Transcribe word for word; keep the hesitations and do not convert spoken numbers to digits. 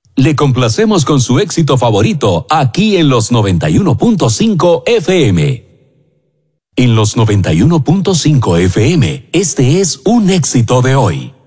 Le complacemos con su éxito favorito aquí en los noventa y uno punto cinco F M. En los noventa y uno punto cinco F M, este es un éxito de hoy.